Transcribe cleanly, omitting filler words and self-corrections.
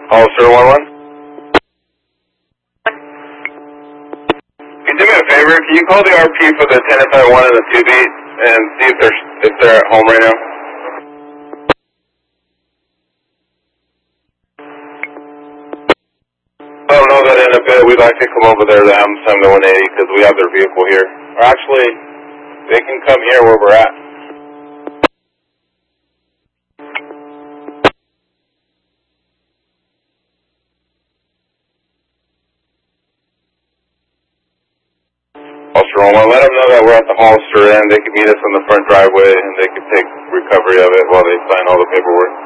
Hollister 1-1. Can you do me a favor? Can you call the RP for the 10-1 and the 2-beat and see if they're at home right now? I don't know that in a bit. We'd like to come over there to Amsterdam to 180 because we have their vehicle here. Or actually, they can come here where we're at. Hollister 1-1, let them know that we're at the Hollister end. They can meet us on the front driveway and they can take recovery of it while they sign all the paperwork.